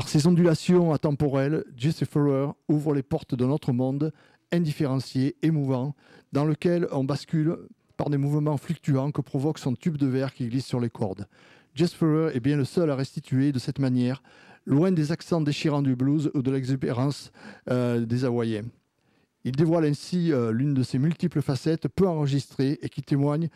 Par ses ondulations atemporelles, Jesse Fuller ouvre les portes d'un autre monde indifférencié, émouvant, dans lequel on bascule par des mouvements fluctuants que provoque son tube de verre qui glisse sur les cordes. Jesse Fuller est bien le seul à restituer de cette manière, loin des accents déchirants du blues ou de l'exubérance des Hawaïens. Il dévoile ainsi l'une de ses multiples facettes peu enregistrées et qui témoigne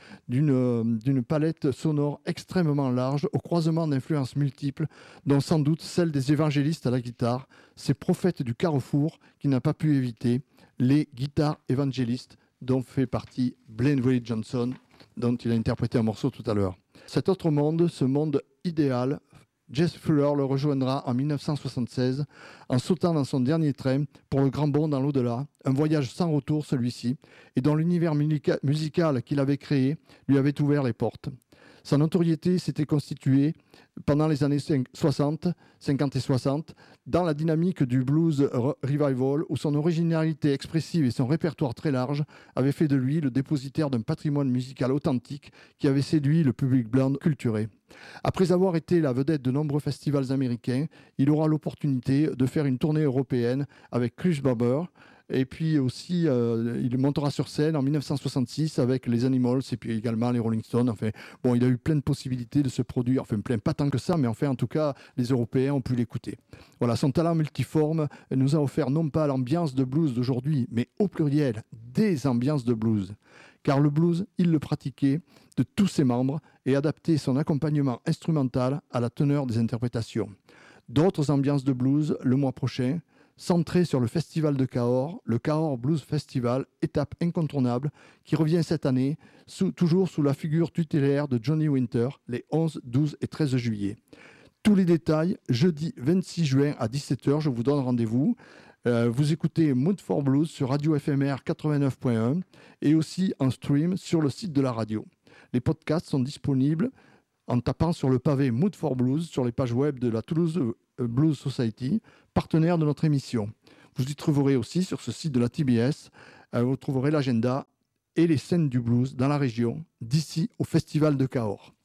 d'une palette sonore extrêmement large au croisement d'influences multiples, dont sans doute celle des évangélistes à la guitare, ces prophètes du carrefour qui n'a pas pu éviter les guitares évangélistes dont fait partie Blind Willie Johnson, dont il a interprété un morceau tout à l'heure. Cet autre monde, ce monde idéal, Jesse Fuller le rejoindra en 1976 en sautant dans son dernier train pour le grand bond dans l'au-delà, un voyage sans retour celui-ci, et dont l'univers musical qu'il avait créé lui avait ouvert les portes. Sa notoriété s'était constituée pendant les années 50 et 60, dans la dynamique du blues revival, où son originalité expressive et son répertoire très large avaient fait de lui le dépositaire d'un patrimoine musical authentique qui avait séduit le public blanc culturé. Après avoir été la vedette de nombreux festivals américains, il aura l'opportunité de faire une tournée européenne avec Chris Barber. Et puis aussi, il montera sur scène en 1966 avec les Animals et puis également les Rolling Stones. Enfin, bon, il a eu plein de possibilités de se produire. Enfin, plein, pas tant que ça, mais enfin, en tout cas, les Européens ont pu l'écouter. Voilà, son talent multiforme nous a offert non pas l'ambiance de blues d'aujourd'hui, mais au pluriel, des ambiances de blues. Car le blues, il le pratiquait de tous ses membres et adaptait son accompagnement instrumental à la teneur des interprétations. D'autres ambiances de blues le mois prochain, centré sur le festival de Cahors, le Cahors Blues Festival, étape incontournable, qui revient cette année, toujours sous la figure tutélaire de Johnny Winter, les 11, 12 et 13 juillet. Tous les détails, jeudi 26 juin à 17h, je vous donne rendez-vous. Vous écoutez Mood for Blues sur Radio FMR 89.1 et aussi en stream sur le site de la radio. Les podcasts sont disponibles en tapant sur le pavé Mood for Blues sur les pages web de la Toulouse Blues Society, partenaire de notre émission. Vous y trouverez aussi sur ce site de la TBS, vous trouverez l'agenda et les scènes du blues dans la région, d'ici au Festival de Cahors.